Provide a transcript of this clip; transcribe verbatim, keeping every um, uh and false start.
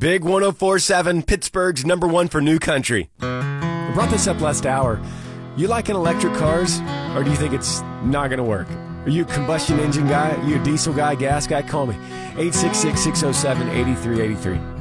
Big one oh four point seven, Pittsburgh's number one for new country. I brought this up last hour. You liking electric cars, or do you think it's not going to work? Are you a combustion engine guy? Are you a diesel guy, gas guy? Call me. eight six six, six oh seven, eight three eight three.